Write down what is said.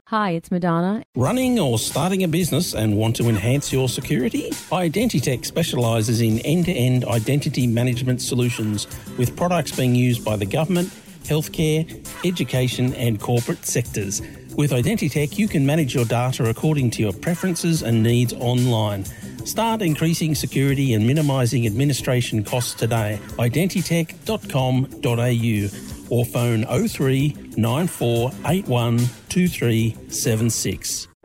Hi, it's Madonna. Running or starting a business and want to enhance your security? Identitech specialises in end-to-end identity management solutions with products being used by the government, healthcare, education and corporate sectors. With Identitech, you can manage your data according to your preferences and needs online. Start increasing security and minimising administration costs today. Identitech.com.au or phone 03 9481 2376.